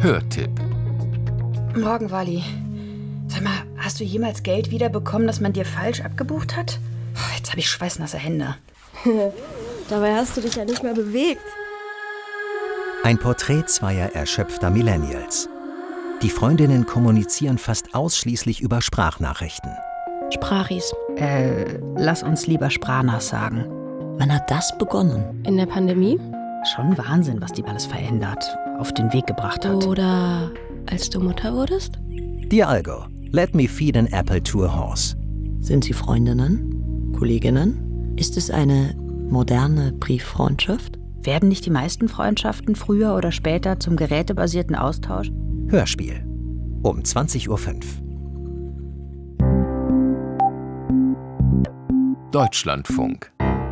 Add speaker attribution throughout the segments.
Speaker 1: Hörtipp.
Speaker 2: Morgen, Wally. Sag mal, hast du jemals Geld wiederbekommen, das man dir falsch abgebucht hat? Jetzt habe ich schweißnasse Hände.
Speaker 3: Dabei hast du dich ja nicht mehr bewegt.
Speaker 4: Ein Porträt zweier erschöpfter Millennials. Die Freundinnen kommunizieren fast ausschließlich über Sprachnachrichten.
Speaker 3: Sprachis.
Speaker 2: Lass uns lieber Sprachnach sagen.
Speaker 5: Wann hat das begonnen?
Speaker 3: In der Pandemie?
Speaker 2: Schon Wahnsinn, was die alles verändert, auf den Weg gebracht hat.
Speaker 3: Oder als du Mutter wurdest?
Speaker 4: Dear Algo, let me feed an apple to a horse.
Speaker 5: Sind Sie Freundinnen? Kolleginnen? Ist es eine moderne Brieffreundschaft?
Speaker 2: Werden nicht die meisten Freundschaften früher oder später zum gerätebasierten Austausch?
Speaker 4: Hörspiel. Um 20:05 Uhr.
Speaker 1: Deutschlandfunk.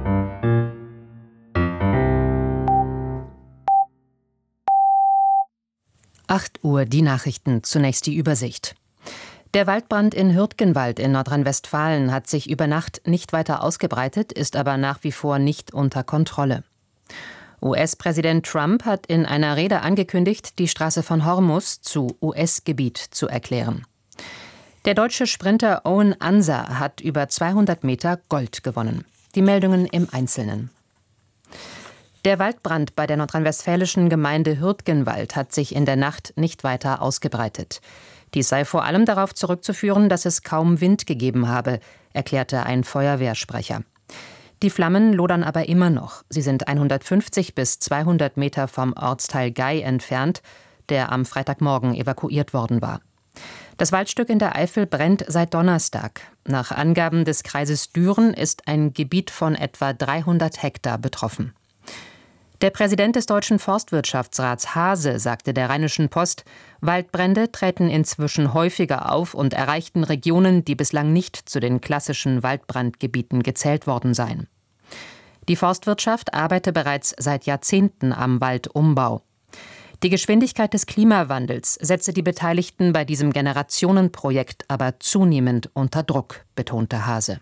Speaker 6: Uhr, die Nachrichten, zunächst die Übersicht. Der Waldbrand in Hürtgenwald in Nordrhein-Westfalen hat sich über Nacht nicht weiter ausgebreitet, ist aber nach wie vor nicht unter Kontrolle. US-Präsident Trump hat in einer Rede angekündigt, die Straße von Hormuz zu US-Gebiet zu erklären. Der deutsche Sprinter Owen Anser hat über 200 Meter Gold gewonnen. Die Meldungen im Einzelnen. Der Waldbrand bei der nordrhein-westfälischen Gemeinde Hürtgenwald hat sich in der Nacht nicht weiter ausgebreitet. Dies sei vor allem darauf zurückzuführen, dass es kaum Wind gegeben habe, erklärte ein Feuerwehrsprecher. Die Flammen lodern aber immer noch. Sie sind 150 bis 200 Meter vom Ortsteil Gey entfernt, der am Freitagmorgen evakuiert worden war. Das Waldstück in der Eifel brennt seit Donnerstag. Nach Angaben des Kreises Düren ist ein Gebiet von etwa 300 Hektar betroffen. Der Präsident des Deutschen Forstwirtschaftsrats Hase sagte der Rheinischen Post, Waldbrände treten inzwischen häufiger auf und erreichten Regionen, die bislang nicht zu den klassischen Waldbrandgebieten gezählt worden seien. Die Forstwirtschaft arbeite bereits seit Jahrzehnten am Waldumbau. Die Geschwindigkeit des Klimawandels setze die Beteiligten bei diesem Generationenprojekt aber zunehmend unter Druck, betonte Hase.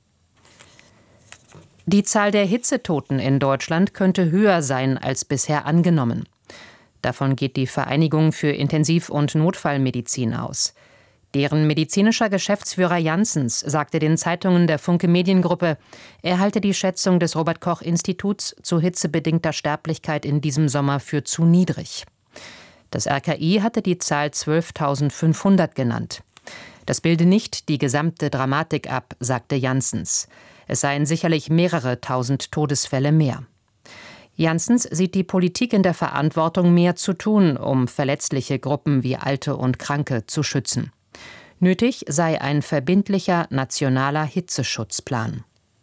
Speaker 6: Die Zahl der Hitzetoten in Deutschland könnte höher sein als bisher angenommen. Davon geht die Vereinigung für Intensiv- und Notfallmedizin aus. Deren medizinischer Geschäftsführer Janssens sagte den Zeitungen der Funke Mediengruppe, er halte die Schätzung des Robert-Koch-Instituts zu hitzebedingter Sterblichkeit in diesem Sommer für zu niedrig. Das RKI hatte die Zahl 12.500 genannt. Das bilde nicht die gesamte Dramatik ab, sagte Janssens. Es seien sicherlich mehrere tausend Todesfälle mehr. Janssens sieht die Politik in der Verantwortung, mehr zu tun, um verletzliche Gruppen wie Alte und Kranke zu schützen. Nötig sei ein verbindlicher nationaler Hitzeschutzplan.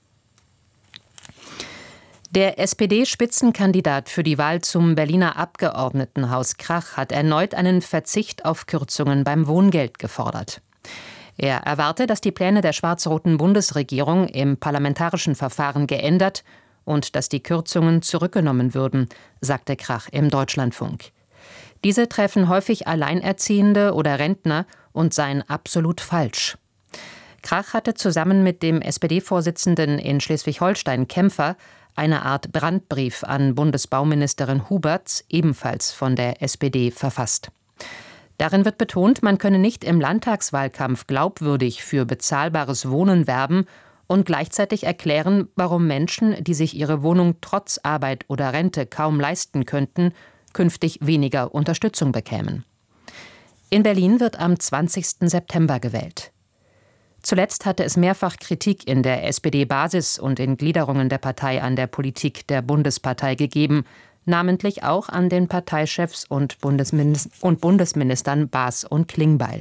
Speaker 6: Der SPD-Spitzenkandidat für die Wahl zum Berliner Abgeordnetenhaus Krach hat erneut einen Verzicht auf Kürzungen beim Wohngeld gefordert. Er erwarte, dass die Pläne der schwarz-roten Bundesregierung im parlamentarischen Verfahren geändert und dass die Kürzungen zurückgenommen würden, sagte Krach im Deutschlandfunk. Diese treffen häufig Alleinerziehende oder Rentner und seien absolut falsch. Krach hatte zusammen mit dem SPD-Vorsitzenden in Schleswig-Holstein Kämpfer eine Art Brandbrief an Bundesbauministerin Huberts, ebenfalls von der SPD, verfasst. Darin wird betont, man könne nicht im Landtagswahlkampf glaubwürdig für bezahlbares Wohnen werben und gleichzeitig erklären, warum Menschen, die sich ihre Wohnung trotz Arbeit oder Rente kaum leisten könnten, künftig weniger Unterstützung bekämen. In Berlin wird am 20. September gewählt. Zuletzt hatte es mehrfach Kritik in der SPD-Basis und in Gliederungen der Partei an der Politik der Bundespartei gegeben, namentlich auch an den Parteichefs und Bundesministern Baas und Klingbeil.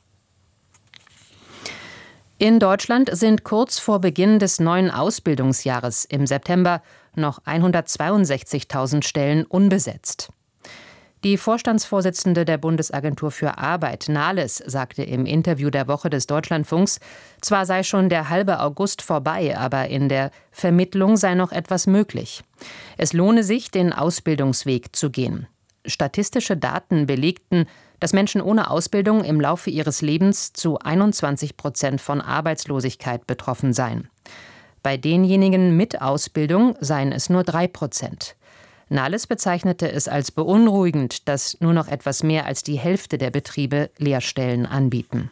Speaker 6: In Deutschland sind kurz vor Beginn des neuen Ausbildungsjahres im September noch 162.000 Stellen unbesetzt. Die Vorstandsvorsitzende der Bundesagentur für Arbeit, Nahles, sagte im Interview der Woche des Deutschlandfunks, zwar sei schon der halbe August vorbei, aber in der Vermittlung sei noch etwas möglich. Es lohne sich, den Ausbildungsweg zu gehen. Statistische Daten belegten, dass Menschen ohne Ausbildung im Laufe ihres Lebens zu 21% von Arbeitslosigkeit betroffen seien. Bei denjenigen mit Ausbildung seien es nur 3%. Nahles bezeichnete es als beunruhigend, dass nur noch etwas mehr als die Hälfte der Betriebe Lehrstellen anbieten.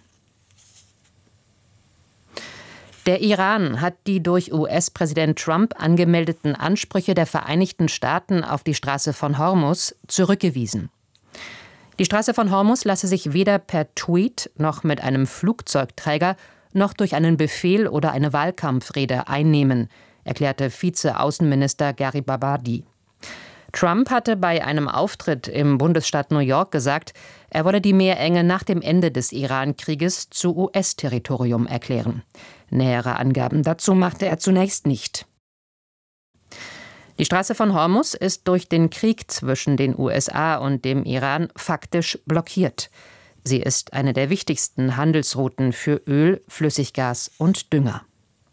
Speaker 6: Der Iran hat die durch US-Präsident Trump angemeldeten Ansprüche der Vereinigten Staaten auf die Straße von Hormuz zurückgewiesen. Die Straße von Hormuz lasse sich weder per Tweet noch mit einem Flugzeugträger noch durch einen Befehl oder eine Wahlkampfrede einnehmen, erklärte Vize-Außenminister Garibabadi. Trump hatte bei einem Auftritt im Bundesstaat New York gesagt, er wolle die Meerenge nach dem Ende des Iran-Krieges zu US-Territorium erklären. Nähere Angaben dazu machte er zunächst nicht. Die Straße von Hormuz ist durch den Krieg zwischen den USA und dem Iran faktisch blockiert. Sie ist eine der wichtigsten Handelsrouten für Öl, Flüssiggas und Dünger.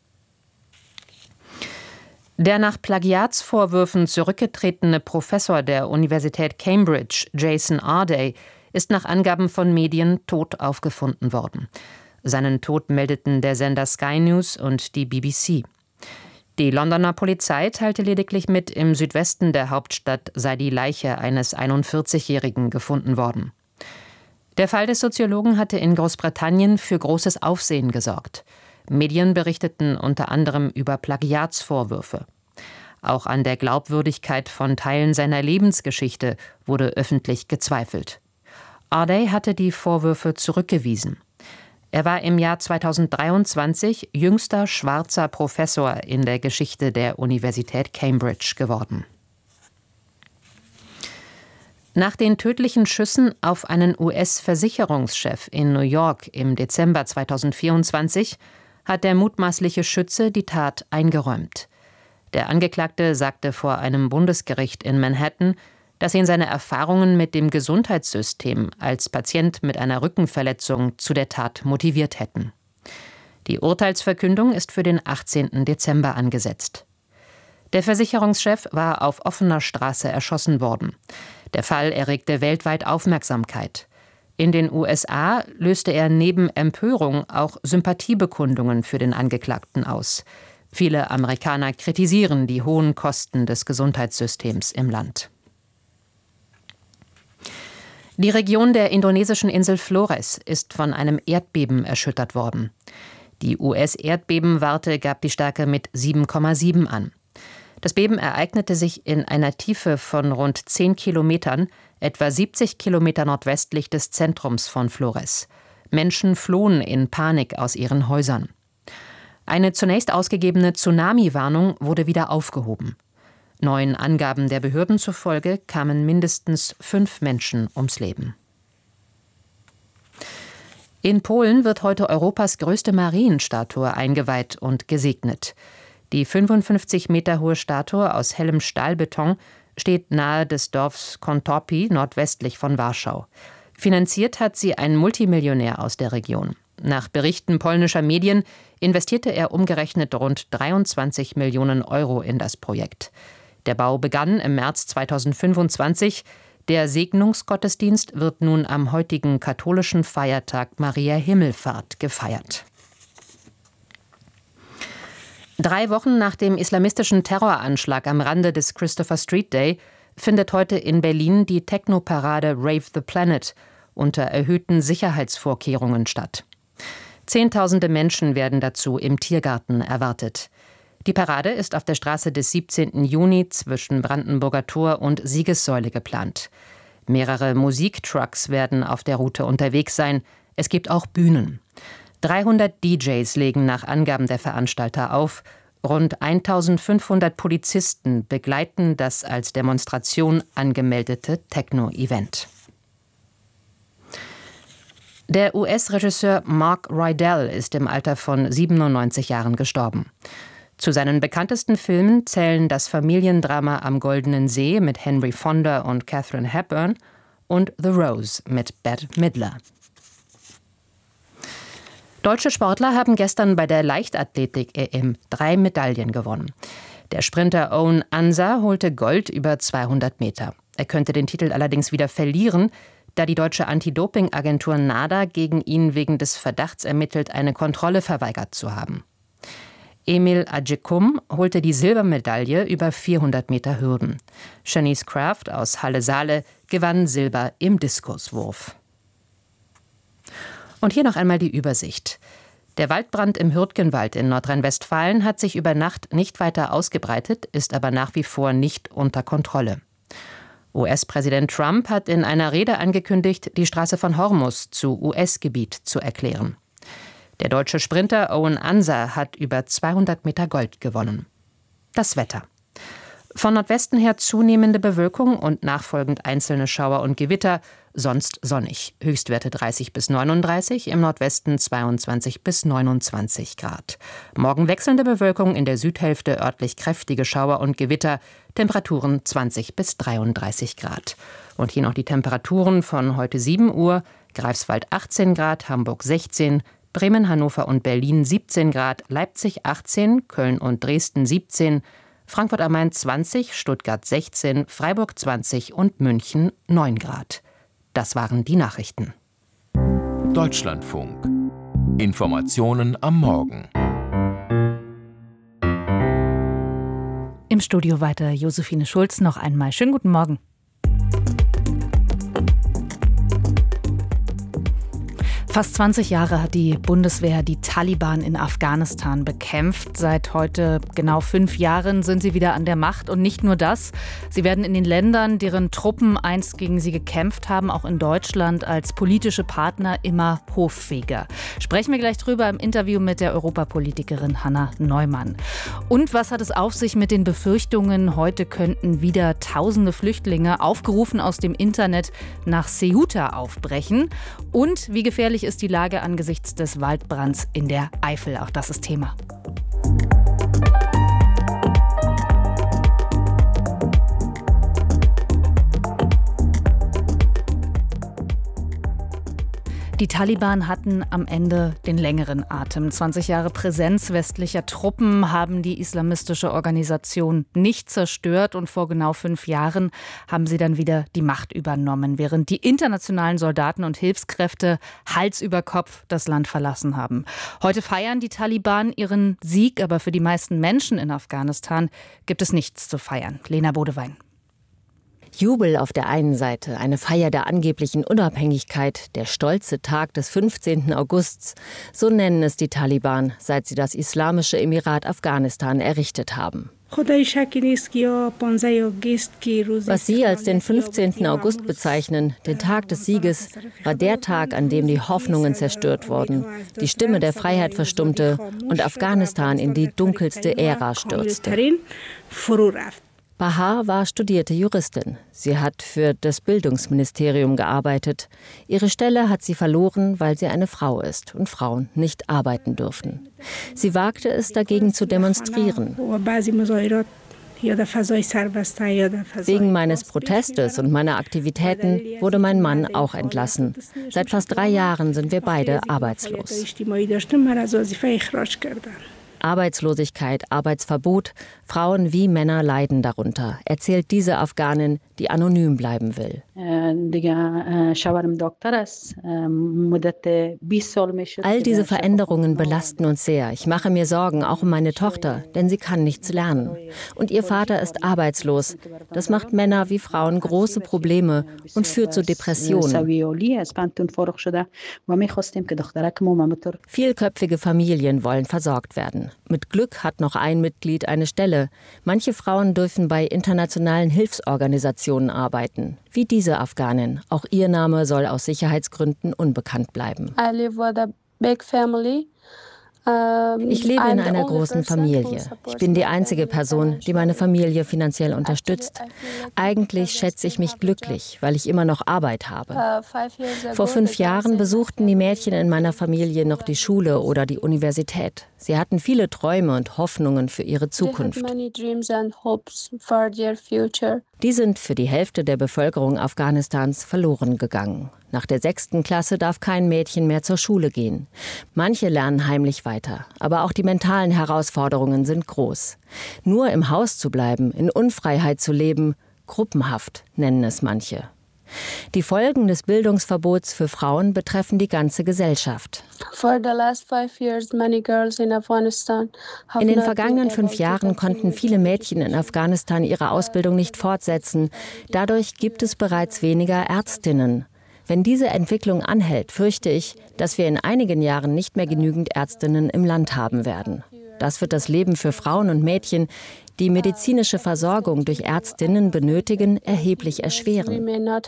Speaker 6: Der nach Plagiatsvorwürfen zurückgetretene Professor der Universität Cambridge, Jason Arday, ist nach Angaben von Medien tot aufgefunden worden. Seinen Tod meldeten der Sender Sky News und die BBC. Die Londoner Polizei teilte lediglich mit, im Südwesten der Hauptstadt sei die Leiche eines 41-Jährigen gefunden worden. Der Fall des Soziologen hatte in Großbritannien für großes Aufsehen gesorgt. Medien berichteten unter anderem über Plagiatsvorwürfe. Auch an der Glaubwürdigkeit von Teilen seiner Lebensgeschichte wurde öffentlich gezweifelt. Arday hatte die Vorwürfe zurückgewiesen. Er war im Jahr 2023 jüngster schwarzer Professor in der Geschichte der Universität Cambridge geworden. Nach den tödlichen Schüssen auf einen US-Versicherungschef in New York im Dezember 2024 hat der mutmaßliche Schütze die Tat eingeräumt. Der Angeklagte sagte vor einem Bundesgericht in Manhattan, dass ihn seine Erfahrungen mit dem Gesundheitssystem als Patient mit einer Rückenverletzung zu der Tat motiviert hätten. Die Urteilsverkündung ist für den 18. Dezember angesetzt. Der Versicherungschef war auf offener Straße erschossen worden. Der Fall erregte weltweit Aufmerksamkeit. In den USA löste er neben Empörung auch Sympathiebekundungen für den Angeklagten aus. Viele Amerikaner kritisieren die hohen Kosten des Gesundheitssystems im Land. Die Region der indonesischen Insel Flores ist von einem Erdbeben erschüttert worden. Die US-Erdbebenwarte gab die Stärke mit 7,7 an. Das Beben ereignete sich in einer Tiefe von rund 10 Kilometern, etwa 70 Kilometer nordwestlich des Zentrums von Flores. Menschen flohen in Panik aus ihren Häusern. Eine zunächst ausgegebene Tsunami-Warnung wurde wieder aufgehoben. Neuen Angaben der Behörden zufolge kamen mindestens 5 Menschen ums Leben. In Polen wird heute Europas größte Marienstatue eingeweiht und gesegnet. Die 55 Meter hohe Statue aus hellem Stahlbeton steht nahe des Dorfs Kontopi nordwestlich von Warschau. Finanziert hat sie ein Multimillionär aus der Region. Nach Berichten polnischer Medien investierte er umgerechnet rund 23 Millionen Euro in das Projekt. Der Bau begann im März 2025. Der Segnungsgottesdienst wird nun am heutigen katholischen Feiertag Maria Himmelfahrt gefeiert. 3 Wochen nach dem islamistischen Terroranschlag am Rande des Christopher Street Day findet heute in Berlin die Techno-Parade Rave the Planet unter erhöhten Sicherheitsvorkehrungen statt. Zehntausende Menschen werden dazu im Tiergarten erwartet. Die Parade ist auf der Straße des 17. Juni zwischen Brandenburger Tor und Siegessäule geplant. Mehrere Musiktrucks werden auf der Route unterwegs sein. Es gibt auch Bühnen. 300 DJs legen nach Angaben der Veranstalter auf. Rund 1500 Polizisten begleiten das als Demonstration angemeldete Techno-Event. Der US-Regisseur Mark Rydell ist im Alter von 97 Jahren gestorben. Zu seinen bekanntesten Filmen zählen das Familiendrama Am Goldenen See mit Henry Fonda und Katharine Hepburn und The Rose mit Bette Midler. Deutsche Sportler haben gestern bei der Leichtathletik-EM 3 Medaillen gewonnen. Der Sprinter Owen Ansa holte Gold über 200 Meter. Er könnte den Titel allerdings wieder verlieren, da die deutsche Anti-Doping-Agentur NADA gegen ihn wegen des Verdachts ermittelt, eine Kontrolle verweigert zu haben. Emil Ajekum holte die Silbermedaille über 400 Meter Hürden. Shanice Craft aus Halle-Saale gewann Silber im Diskuswurf. Und hier noch einmal die Übersicht. Der Waldbrand im Hürtgenwald in Nordrhein-Westfalen hat sich über Nacht nicht weiter ausgebreitet, ist aber nach wie vor nicht unter Kontrolle. US-Präsident Trump hat in einer Rede angekündigt, die Straße von Hormuz zu US-Gebiet zu erklären. Der deutsche Sprinter Owen Anser hat über 200 Meter Gold gewonnen. Das Wetter. Von Nordwesten her zunehmende Bewölkung und nachfolgend einzelne Schauer und Gewitter, sonst sonnig. Höchstwerte 30 bis 39, im Nordwesten 22 bis 29 Grad. Morgen wechselnde Bewölkung, in der Südhälfte örtlich kräftige Schauer und Gewitter, Temperaturen 20 bis 33 Grad. Und hier noch die Temperaturen von heute 7 Uhr, Greifswald 18 Grad, Hamburg 16, Bremen, Hannover und Berlin 17 Grad, Leipzig 18, Köln und Dresden 17, Frankfurt am Main 20, Stuttgart 16, Freiburg 20 und München 9 Grad. Das waren die Nachrichten.
Speaker 1: Deutschlandfunk. Informationen am Morgen.
Speaker 7: Im Studio weiter Josephine Schulz. Noch einmal schönen guten Morgen. Fast 20 Jahre hat die Bundeswehr die Taliban in Afghanistan bekämpft. Seit heute genau 5 Jahren sind sie wieder an der Macht. Und nicht nur das, sie werden in den Ländern, deren Truppen einst gegen sie gekämpft haben, auch in Deutschland als politische Partner immer hoffähiger. Sprechen wir gleich drüber im Interview mit der Europapolitikerin Hanna Neumann. Und was hat es auf sich mit den Befürchtungen, heute könnten wieder tausende Flüchtlinge, aufgerufen aus dem Internet, nach Ceuta aufbrechen? Und wie gefährlich ist die Lage angesichts des Waldbrands in der Eifel? Auch das ist Thema. Die Taliban hatten am Ende den längeren Atem. 20 Jahre Präsenz westlicher Truppen haben die islamistische Organisation nicht zerstört und vor genau 5 Jahren haben sie dann wieder die Macht übernommen, während die internationalen Soldaten und Hilfskräfte Hals über Kopf das Land verlassen haben. Heute feiern die Taliban ihren Sieg, aber für die meisten Menschen in Afghanistan gibt es nichts zu feiern. Lena Bodewein.
Speaker 8: Jubel auf der einen Seite, eine Feier der angeblichen Unabhängigkeit, der stolze Tag des 15. Augusts, so nennen es die Taliban, seit sie das Islamische Emirat Afghanistan errichtet haben. Was sie als den 15. August bezeichnen, den Tag des Sieges, war der Tag, an dem die Hoffnungen zerstört wurden, die Stimme der Freiheit verstummte und Afghanistan in die dunkelste Ära stürzte. Bahar war studierte Juristin. Sie hat für das Bildungsministerium gearbeitet. Ihre Stelle hat sie verloren, weil sie eine Frau ist und Frauen nicht arbeiten dürfen. Sie wagte es, dagegen zu demonstrieren. Wegen meines Protestes und meiner Aktivitäten wurde mein Mann auch entlassen. Seit fast 3 Jahren sind wir beide arbeitslos. Arbeitslosigkeit, Arbeitsverbot, Frauen wie Männer leiden darunter, erzählt diese Afghanin, die anonym bleiben will. All diese Veränderungen belasten uns sehr. Ich mache mir Sorgen, auch um meine Tochter, denn sie kann nichts lernen. Und ihr Vater ist arbeitslos. Das macht Männer wie Frauen große Probleme und führt zu Depressionen. Vielköpfige Familien wollen versorgt werden. Mit Glück hat noch ein Mitglied eine Stelle. Manche Frauen dürfen bei internationalen Hilfsorganisationen arbeiten, wie diese Afghanin. Auch ihr Name soll aus Sicherheitsgründen unbekannt bleiben. Ich lebe in einer großen Familie. Ich bin die einzige Person, die meine Familie finanziell unterstützt. Eigentlich schätze ich mich glücklich, weil ich immer noch Arbeit habe. Vor 5 Jahren besuchten die Mädchen in meiner Familie noch die Schule oder die Universität. Sie hatten viele Träume und Hoffnungen für ihre Zukunft. Die sind für die Hälfte der Bevölkerung Afghanistans verloren gegangen. Nach der 6. Klasse darf kein Mädchen mehr zur Schule gehen. Manche lernen heimlich weiter, aber auch die mentalen Herausforderungen sind groß. Nur im Haus zu bleiben, in Unfreiheit zu leben, Gruppenhaft nennen es manche. Die Folgen des Bildungsverbots für Frauen betreffen die ganze Gesellschaft. In den vergangenen 5 Jahren konnten viele Mädchen in Afghanistan ihre Ausbildung nicht fortsetzen. Dadurch gibt es bereits weniger Ärztinnen. Wenn diese Entwicklung anhält, fürchte ich, dass wir in einigen Jahren nicht mehr genügend Ärztinnen im Land haben werden. Das wird das Leben für Frauen und Mädchen, die medizinische Versorgung durch Ärztinnen benötigen, erheblich erschweren.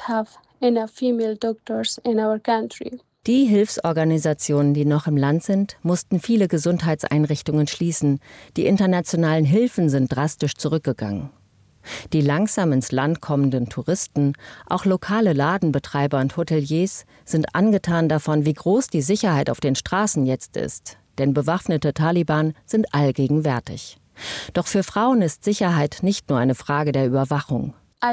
Speaker 8: Die Hilfsorganisationen, die noch im Land sind, mussten viele Gesundheitseinrichtungen schließen. Die internationalen Hilfen sind drastisch zurückgegangen. Die langsam ins Land kommenden Touristen, auch lokale Ladenbetreiber und Hoteliers, sind angetan davon, wie groß die Sicherheit auf den Straßen jetzt ist. Denn bewaffnete Taliban sind allgegenwärtig. Doch für Frauen ist Sicherheit nicht nur eine Frage der Überwachung.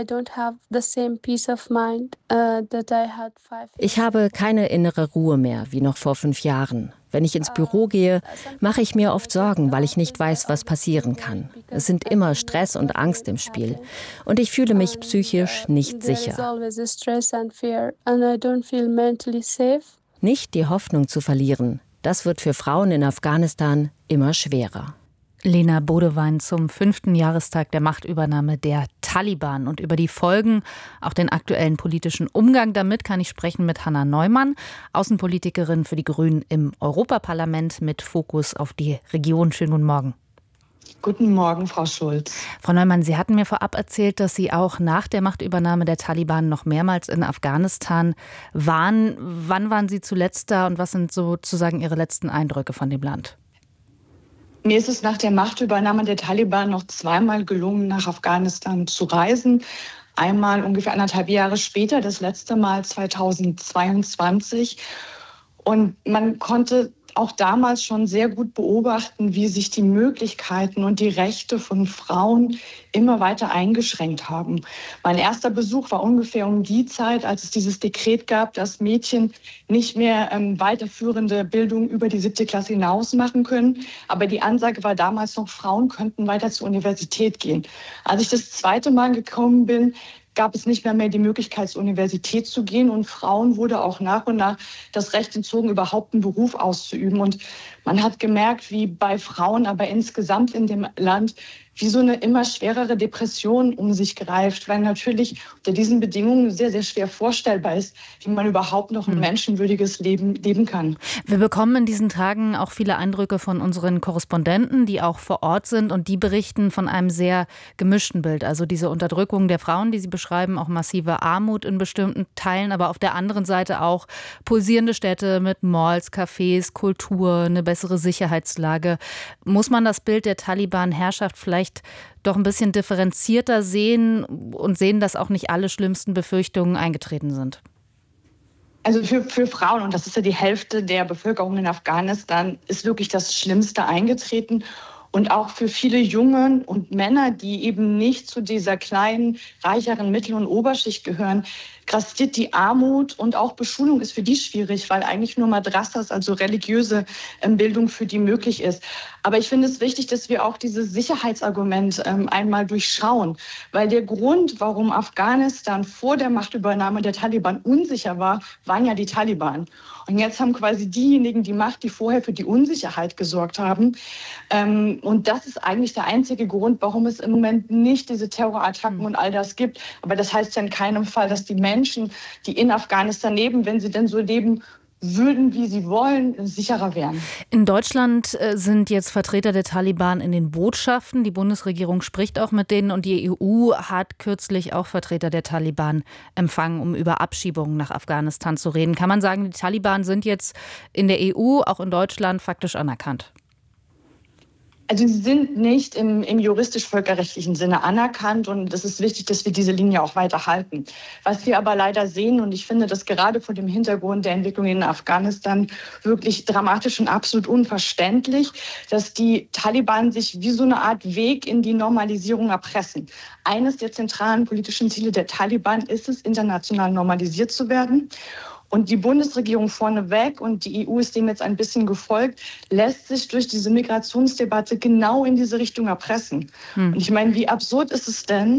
Speaker 8: Ich habe keine innere Ruhe mehr, wie noch vor 5 Jahren. Wenn ich ins Büro gehe, mache ich mir oft Sorgen, weil ich nicht weiß, was passieren kann. Es sind immer Stress und Angst im Spiel. Und ich fühle mich psychisch nicht sicher. Nicht die Hoffnung zu verlieren, das wird für Frauen in Afghanistan immer schwerer.
Speaker 7: Lena Bodewein zum 5. Jahrestag der Machtübernahme der Taliban. Und über die Folgen, auch den aktuellen politischen Umgang damit, kann ich sprechen mit Hanna Neumann, Außenpolitikerin für die Grünen im Europaparlament mit Fokus auf die Region. Schönen guten Morgen.
Speaker 9: Guten Morgen, Frau Schulz.
Speaker 7: Frau Neumann, Sie hatten mir vorab erzählt, dass Sie auch nach der Machtübernahme der Taliban noch mehrmals in Afghanistan waren. Wann waren Sie zuletzt da und was sind sozusagen Ihre letzten Eindrücke von dem Land?
Speaker 9: Mir ist es nach der Machtübernahme der Taliban noch 2-mal gelungen, nach Afghanistan zu reisen. Einmal ungefähr 1,5 Jahre später, das letzte Mal 2022. Und man konnte auch damals schon sehr gut beobachten, wie sich die Möglichkeiten und die Rechte von Frauen immer weiter eingeschränkt haben. Mein erster Besuch war ungefähr um die Zeit, als es dieses Dekret gab, dass Mädchen nicht mehr weiterführende Bildung über die 7. Klasse hinaus machen können. Aber die Ansage war damals noch, Frauen könnten weiter zur Universität gehen. Als ich das 2. Mal gekommen bin, gab es nicht mehr die Möglichkeit, zur Universität zu gehen. Und Frauen wurde auch nach und nach das Recht entzogen, überhaupt einen Beruf auszuüben. Und man hat gemerkt, wie bei Frauen, aber insgesamt in dem Land, wie so eine immer schwerere Depression um sich greift, weil natürlich unter diesen Bedingungen sehr, sehr schwer vorstellbar ist, wie man überhaupt noch ein menschenwürdiges Leben leben kann.
Speaker 7: Wir bekommen in diesen Tagen auch viele Eindrücke von unseren Korrespondenten, die auch vor Ort sind und die berichten von einem sehr gemischten Bild. Also diese Unterdrückung der Frauen, die sie beschreiben, auch massive Armut in bestimmten Teilen, aber auf der anderen Seite auch pulsierende Städte mit Malls, Cafés, Kultur, eine bessere Sicherheitslage. Muss man das Bild der Taliban-Herrschaft vielleicht doch ein bisschen differenzierter sehen und sehen, dass auch nicht alle schlimmsten Befürchtungen eingetreten sind?
Speaker 9: Also für Frauen, und das ist ja die Hälfte der Bevölkerung in Afghanistan, ist wirklich das Schlimmste eingetreten. Und auch für viele Jungen und Männer, die eben nicht zu dieser kleinen, reicheren Mittel- und Oberschicht gehören, grassiert die Armut und auch Beschulung ist für die schwierig, weil eigentlich nur Madrasas, also religiöse Bildung für die möglich ist. Aber ich finde es wichtig, dass wir auch dieses Sicherheitsargument einmal durchschauen, weil der Grund, warum Afghanistan vor der Machtübernahme der Taliban unsicher war, waren ja die Taliban. Und jetzt haben quasi diejenigen die Macht, die vorher für die Unsicherheit gesorgt haben. Und das ist eigentlich der einzige Grund, warum es im Moment nicht diese Terrorattacken und all das gibt. Aber das heißt ja in keinem Fall, dass die Menschen, die in Afghanistan leben, wenn sie denn so leben würden, wie sie wollen, sicherer wären.
Speaker 7: In Deutschland sind jetzt Vertreter der Taliban in den Botschaften. Die Bundesregierung spricht auch mit denen und die EU hat kürzlich auch Vertreter der Taliban empfangen, um über Abschiebungen nach Afghanistan zu reden. Kann man sagen, die Taliban sind jetzt in der EU, auch in Deutschland, faktisch anerkannt?
Speaker 9: Also sie sind nicht im juristisch-völkerrechtlichen Sinne anerkannt und es ist wichtig, dass wir diese Linie auch weiter halten. Was wir aber leider sehen, und ich finde das gerade vor dem Hintergrund der Entwicklung in Afghanistan wirklich dramatisch und absolut unverständlich, dass die Taliban sich wie so eine Art Weg in die Normalisierung erpressen. Eines der zentralen politischen Ziele der Taliban ist es, international normalisiert zu werden. Und die Bundesregierung vorneweg, und die EU ist dem jetzt ein bisschen gefolgt, lässt sich durch diese Migrationsdebatte genau in diese Richtung erpressen. Und ich meine, wie absurd ist es denn,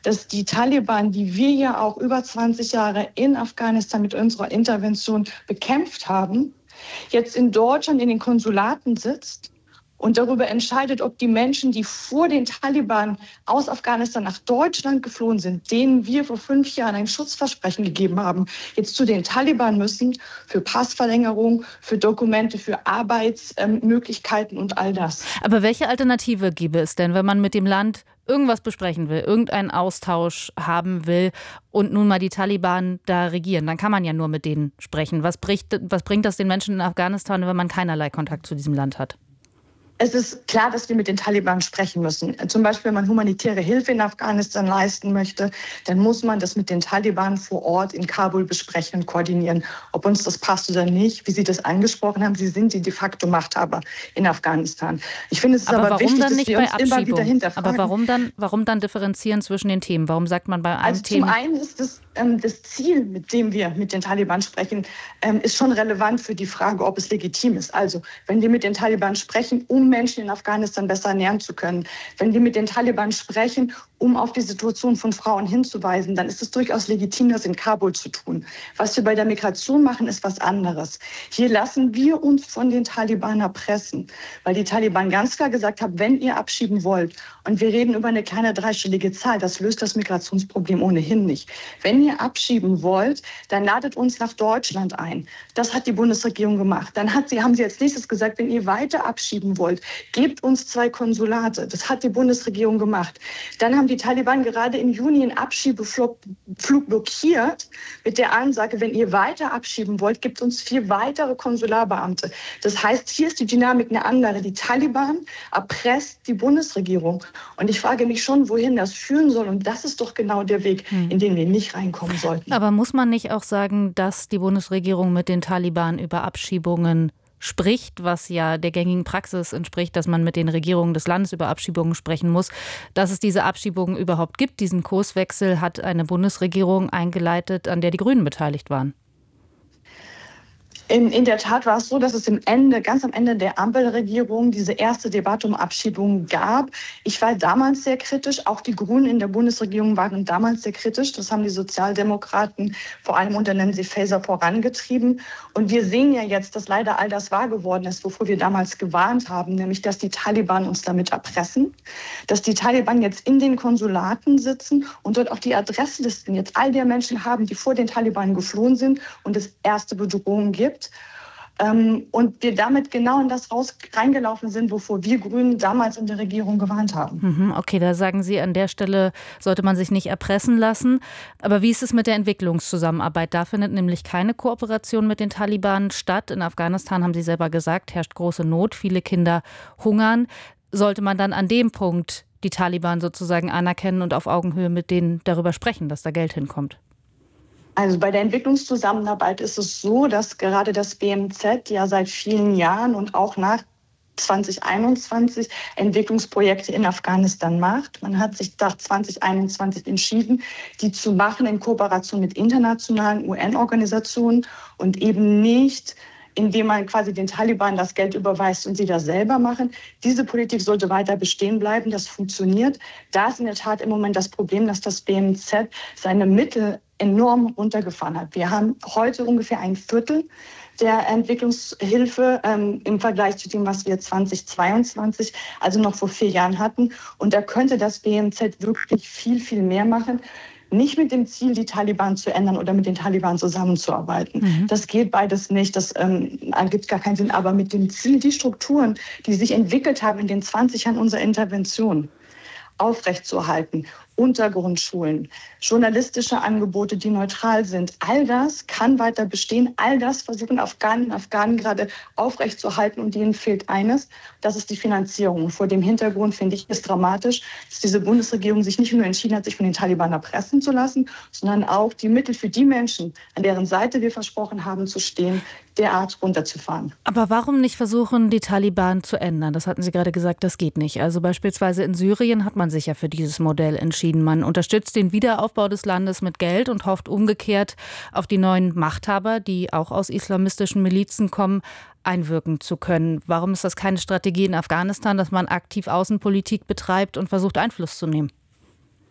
Speaker 9: dass die Taliban, die wir ja auch über 20 Jahre in Afghanistan mit unserer Intervention bekämpft haben, jetzt in Deutschland in den Konsulaten sitzt und darüber entscheidet, ob die Menschen, die vor den Taliban aus Afghanistan nach Deutschland geflohen sind, denen wir vor 5 Jahren ein Schutzversprechen gegeben haben, jetzt zu den Taliban müssen für Passverlängerung, für Dokumente, für Arbeitsmöglichkeiten und all das.
Speaker 7: Aber welche Alternative gäbe es denn, wenn man mit dem Land irgendwas besprechen will, irgendeinen Austausch haben will und nun mal die Taliban da regieren? Dann kann man ja nur mit denen sprechen. Was bringt das den Menschen in Afghanistan, wenn man keinerlei Kontakt zu diesem Land hat?
Speaker 9: Es ist klar, dass wir mit den Taliban sprechen müssen. Zum Beispiel, wenn man humanitäre Hilfe in Afghanistan leisten möchte, dann muss man das mit den Taliban vor Ort in Kabul besprechen und koordinieren. Ob uns das passt oder nicht, wie Sie das angesprochen haben, Sie sind die de facto Machthaber in Afghanistan. Ich finde, es ist aber wichtig, dass wir uns immer wieder hinterfragen.
Speaker 7: Aber warum dann differenzieren zwischen den Themen? Warum sagt man bei einem
Speaker 9: Thema? Zum einen ist das Ziel, mit dem wir mit den Taliban sprechen, ist schon relevant für die Frage, ob es legitim ist. Also, wenn wir mit den Taliban sprechen, um Menschen in Afghanistan besser ernähren zu können, wenn wir mit den Taliban sprechen, um auf die Situation von Frauen hinzuweisen, dann ist es durchaus legitim, das in Kabul zu tun. Was wir bei der Migration machen, ist was anderes. Hier lassen wir uns von den Taliban erpressen, weil die Taliban ganz klar gesagt haben, wenn ihr abschieben wollt, und wir reden über eine kleine dreistellige Zahl, das löst das Migrationsproblem ohnehin nicht. Wenn ihr abschieben wollt, dann ladet uns nach Deutschland ein. Das hat die Bundesregierung gemacht. Dann haben sie als nächstes gesagt, wenn ihr weiter abschieben wollt, gebt uns 2 Konsulate. Das hat die Bundesregierung gemacht. Dann haben die Taliban gerade im Juni einen Abschiebeflug blockiert mit der Ansage, wenn ihr weiter abschieben wollt, gebt uns 4 weitere Konsularbeamte. Das heißt, hier ist die Dynamik eine andere. Die Taliban erpresst die Bundesregierung. Und ich frage mich schon, wohin das führen soll. Und das ist doch genau der Weg, in den wir nicht reinkommen sollten.
Speaker 7: Aber muss man nicht auch sagen, dass die Bundesregierung mit den Taliban über Abschiebungen spricht, was ja der gängigen Praxis entspricht, dass man mit den Regierungen des Landes über Abschiebungen sprechen muss, dass es diese Abschiebungen überhaupt gibt? Diesen Kurswechsel hat eine Bundesregierung eingeleitet, an der die Grünen beteiligt waren.
Speaker 9: In der Tat war es so, dass es ganz am Ende der Ampelregierung diese erste Debatte um Abschiebungen gab. Ich war damals sehr kritisch. Auch die Grünen in der Bundesregierung waren damals sehr kritisch. Das haben die Sozialdemokraten vor allem unter Nancy Faeser vorangetrieben. Und wir sehen ja jetzt, dass leider all das wahr geworden ist, wovor wir damals gewarnt haben, nämlich dass die Taliban uns damit erpressen, dass die Taliban jetzt in den Konsulaten sitzen und dort auch die Adresslisten jetzt all der Menschen haben, die vor den Taliban geflohen sind und es erste Bedrohungen gibt. Und wir damit genau in das reingelaufen sind, wovor wir Grünen damals in der Regierung gewarnt haben.
Speaker 7: Okay, da sagen Sie, an der Stelle sollte man sich nicht erpressen lassen. Aber wie ist es mit der Entwicklungszusammenarbeit? Da findet nämlich keine Kooperation mit den Taliban statt. In Afghanistan, haben Sie selber gesagt, herrscht große Not, viele Kinder hungern. Sollte man dann an dem Punkt die Taliban sozusagen anerkennen und auf Augenhöhe mit denen darüber sprechen, dass da Geld hinkommt?
Speaker 9: Also bei der Entwicklungszusammenarbeit ist es so, dass gerade das BMZ ja seit vielen Jahren und auch nach 2021 Entwicklungsprojekte in Afghanistan macht. Man hat sich nach 2021 entschieden, die zu machen in Kooperation mit internationalen UN-Organisationen und eben nicht, indem man quasi den Taliban das Geld überweist und sie das selber machen. Diese Politik sollte weiter bestehen bleiben. Das funktioniert. Da ist in der Tat im Moment das Problem, dass das BMZ seine Mittel enorm runtergefahren hat. Wir haben heute ungefähr 1/4 der Entwicklungshilfe im Vergleich zu dem, was wir 2022, also noch vor 4 Jahren hatten. Und da könnte das BMZ wirklich viel, viel mehr machen. Nicht mit dem Ziel, die Taliban zu ändern oder mit den Taliban zusammenzuarbeiten. Das geht beides nicht, das ergibt gar keinen Sinn. Aber mit dem Ziel, die Strukturen, die sich entwickelt haben in den 20 Jahren unserer Intervention, aufrechtzuerhalten, Untergrundschulen, journalistische Angebote, die neutral sind. All das kann weiter bestehen. All das versuchen Afghanen und Afghanen gerade aufrechtzuerhalten. Und ihnen fehlt eines, das ist die Finanzierung. Und vor dem Hintergrund finde ich es dramatisch, dass diese Bundesregierung sich nicht nur entschieden hat, sich von den Taliban erpressen zu lassen, sondern auch die Mittel für die Menschen, an deren Seite wir versprochen haben zu stehen, derart runterzufahren.
Speaker 7: Aber warum nicht versuchen, die Taliban zu ändern? Das hatten Sie gerade gesagt, das geht nicht. Also beispielsweise in Syrien hat man sich ja für dieses Modell entschieden. Man unterstützt den Wiederaufbau des Landes mit Geld und hofft umgekehrt auf die neuen Machthaber, die auch aus islamistischen Milizen kommen, einwirken zu können. Warum ist das keine Strategie in Afghanistan, dass man aktiv Außenpolitik betreibt und versucht, Einfluss zu nehmen?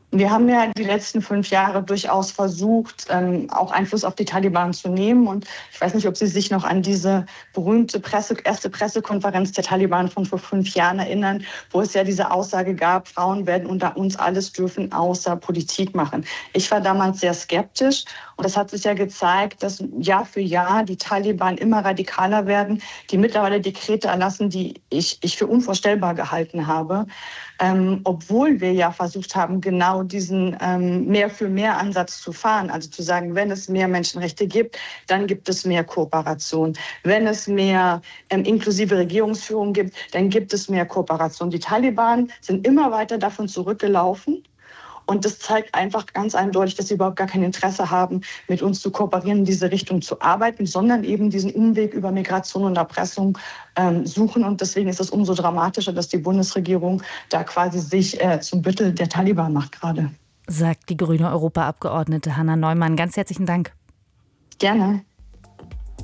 Speaker 9: Wir haben ja die letzten 5 Jahre durchaus versucht, auch Einfluss auf die Taliban zu nehmen. Und ich weiß nicht, ob Sie sich noch an diese berühmte erste Pressekonferenz der Taliban von vor 5 Jahren erinnern, wo es ja diese Aussage gab, Frauen werden unter uns alles dürfen, außer Politik machen. Ich war damals sehr skeptisch und es hat sich ja gezeigt, dass Jahr für Jahr die Taliban immer radikaler werden, die mittlerweile Dekrete erlassen, die ich für unvorstellbar gehalten habe. Obwohl wir ja versucht haben, genau diesen Mehr-für-Mehr-Ansatz zu fahren. Also zu sagen, wenn es mehr Menschenrechte gibt, dann gibt es mehr Kooperation. Wenn es mehr inklusive Regierungsführung gibt, dann gibt es mehr Kooperation. Die Taliban sind immer weiter davon zurückgelaufen. Und das zeigt einfach ganz eindeutig, dass sie überhaupt gar kein Interesse haben, mit uns zu kooperieren, in diese Richtung zu arbeiten, sondern eben diesen Umweg über Migration und Erpressung suchen. Und deswegen ist es umso dramatischer, dass die Bundesregierung da quasi sich zum Büttel der Taliban macht gerade.
Speaker 7: Sagt die grüne Europaabgeordnete Hanna Neumann. Ganz herzlichen Dank.
Speaker 9: Gerne.